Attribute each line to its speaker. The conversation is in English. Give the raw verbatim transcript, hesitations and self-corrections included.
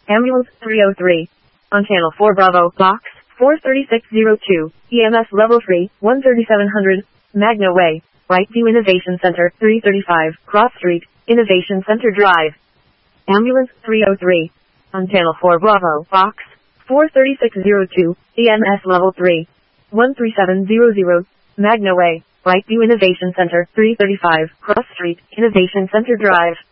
Speaker 1: Ambulance three oh three. On Channel four Bravo, Box four thirty-six oh two, E M S Level three, one thirty-seven hundred, Magna Way, Brightview Innovation Center, three thirty-five, Cross Street, Innovation Center Drive. Ambulance three oh three. On Channel four Bravo, Box four thirty-six oh two, E M S Level three, one thirty-seven hundred, Magna Way, Brightview Innovation Center, three thirty-five, Cross Street, Innovation Center Drive.